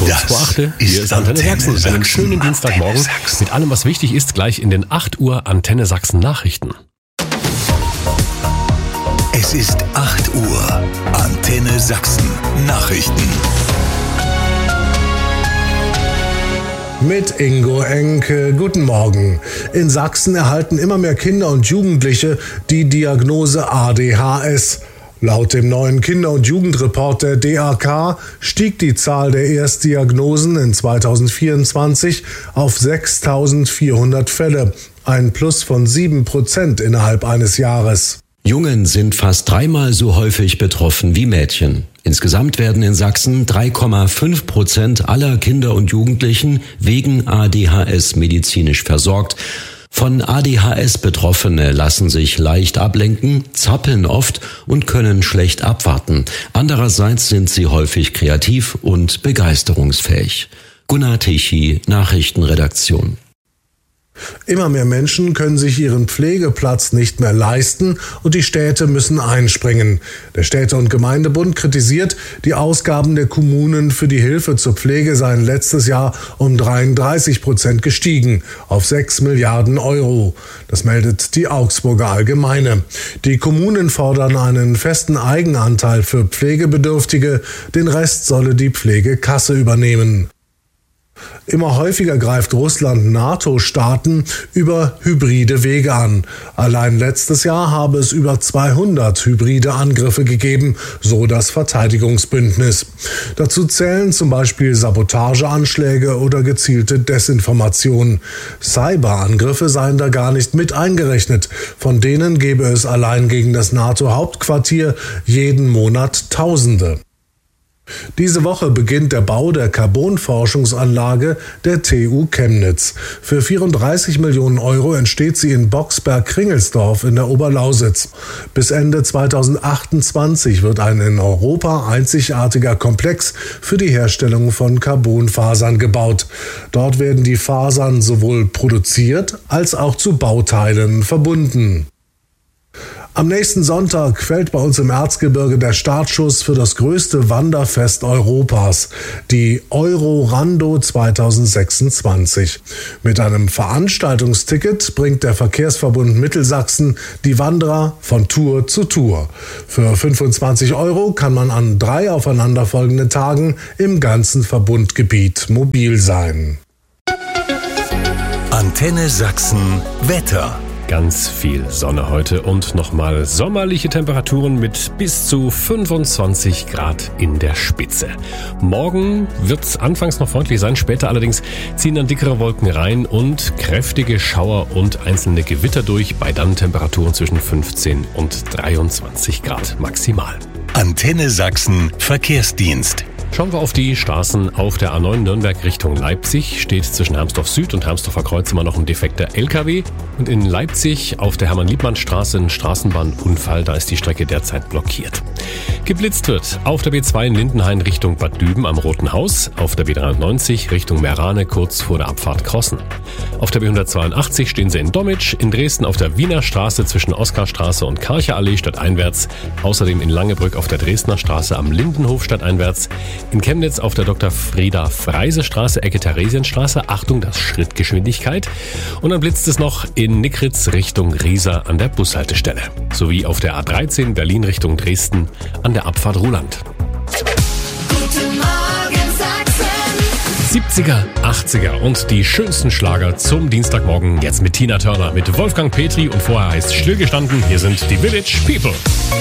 Kurz vor 8 Uhr, hier ist Antenne Sachsen. Einen schönen Dienstagmorgen mit allem, was wichtig ist, gleich in den 8 Uhr Antenne Sachsen Nachrichten. Es ist 8 Uhr. Antenne Sachsen Nachrichten. Mit Ingo Enke. Guten Morgen. In Sachsen erhalten immer mehr Kinder und Jugendliche die Diagnose ADHS. Laut dem neuen Kinder- und Jugendreport der DAK stieg die Zahl der Erstdiagnosen in 2024 auf 6.400 Fälle, ein Plus von 7% innerhalb eines Jahres. Jungen sind fast 3-mal so häufig betroffen wie Mädchen. Insgesamt werden in Sachsen 3,5% aller Kinder und Jugendlichen wegen ADHS medizinisch versorgt. Von ADHS Betroffene lassen sich leicht ablenken, zappeln oft und können schlecht abwarten. Andererseits sind sie häufig kreativ und begeisterungsfähig. Gunnar Tichy, Nachrichtenredaktion. Immer mehr Menschen können sich ihren Pflegeplatz nicht mehr leisten und die Städte müssen einspringen. Der Städte- und Gemeindebund kritisiert, die Ausgaben der Kommunen für die Hilfe zur Pflege seien letztes Jahr um 33% gestiegen auf 6 Milliarden Euro. Das meldet die Augsburger Allgemeine. Die Kommunen fordern einen festen Eigenanteil für Pflegebedürftige, den Rest solle die Pflegekasse übernehmen. Immer häufiger greift Russland NATO-Staaten über hybride Wege an. Allein letztes Jahr habe es über 200 hybride Angriffe gegeben, so das Verteidigungsbündnis. Dazu zählen zum Beispiel Sabotageanschläge oder gezielte Desinformation. Cyberangriffe seien da gar nicht mit eingerechnet. Von denen gebe es allein gegen das NATO-Hauptquartier jeden Monat Tausende. Diese Woche beginnt der Bau der Carbon-Forschungsanlage der TU Chemnitz. Für 34 Millionen Euro entsteht sie in Boxberg-Kringelsdorf in der Oberlausitz. Bis Ende 2028 wird ein in Europa einzigartiger Komplex für die Herstellung von Carbonfasern gebaut. Dort werden die Fasern sowohl produziert als auch zu Bauteilen verbunden. Am nächsten Sonntag fällt bei uns im Erzgebirge der Startschuss für das größte Wanderfest Europas, die Eurorando 2026. Mit einem Veranstaltungsticket bringt der Verkehrsverbund Mittelsachsen die Wanderer von Tour zu Tour. Für 25 Euro kann man an 3 aufeinanderfolgenden Tagen im ganzen Verbundgebiet mobil sein. Antenne Sachsen Wetter. Ganz viel Sonne heute und nochmal sommerliche Temperaturen mit bis zu 25 Grad in der Spitze. Morgen wird es anfangs noch freundlich sein, später allerdings ziehen dann dickere Wolken rein und kräftige Schauer und einzelne Gewitter durch, bei dann Temperaturen zwischen 15 und 23 Grad maximal. Antenne Sachsen Verkehrsdienst. Schauen wir auf die Straßen. Auf der A9 Nürnberg Richtung Leipzig steht zwischen Hermsdorf Süd und Hermsdorfer Kreuz immer noch ein defekter LKW. Und in Leipzig auf der Hermann-Liebmann-Straße ein Straßenbahnunfall, da ist die Strecke derzeit blockiert. Geblitzt wird auf der B2 in Lindenhain Richtung Bad Düben am Roten Haus, auf der B93 Richtung Meerane kurz vor der Abfahrt Krossen. Auf der B182 stehen sie in Dommitsch, in Dresden auf der Wiener Straße zwischen Oskarstraße und Karcher-Allee stadteinwärts, außerdem in Langebrück auf der Dresdner Straße am Lindenhof stadteinwärts, in Chemnitz auf der Dr. Frieda Freise Straße, Ecke Theresienstraße, Achtung, das Schrittgeschwindigkeit. Und dann blitzt es noch in Nickritz Richtung Riesa an der Bushaltestelle. Sowie auf der A13 Berlin Richtung Dresden an der Abfahrt Ruhland. Guten Morgen Sachsen. 70er, 80er und die schönsten Schlager zum Dienstagmorgen. Jetzt mit Tina Turner, mit Wolfgang Petri und vorher heißt Stillgestanden. Hier sind die Village People.